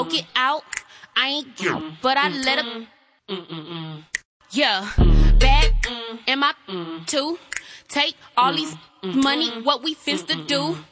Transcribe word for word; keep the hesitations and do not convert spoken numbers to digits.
poke it out. I ain't cute, but I let her. Yeah, bad in my too. Take all these money, what we finna do.